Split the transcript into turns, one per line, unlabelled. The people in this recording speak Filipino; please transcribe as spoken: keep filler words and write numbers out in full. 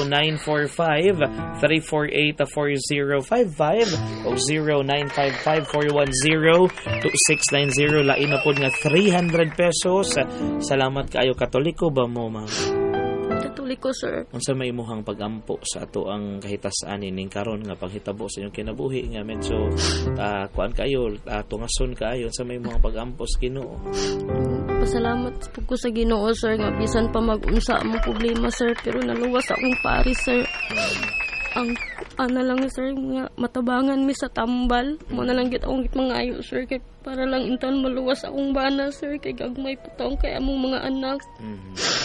zero nine four five, three four eight, four zero five five o zero nine five five, four one zero, two six nine zero. Lain na po nga three hundred pesos. Salamat kaayo. Katoliko ba mo, ma'am?
Katoliko, sir.
Unsa may imuhang pagampo sa ato ang kahitas-an ning karon nga panghitabo sa inyong kinabuhi nga medyo uh, kuan kayo, uh, tungason kayo sa may imuhang pagampo sa Ginoo.
Pasalamat po ko sa Ginoo, sir, nga bisan pa mag-unsa ang problema, sir, pero naluwas akong pari, sir. Ang ana lang, sir, nga matabangan mi sa tambal. Mo na lang gid akong mangayo, sir, kay para lang intan maluwas akong bana, sir, kay gagmay pa taong kay among mga anak.
Mm-hmm.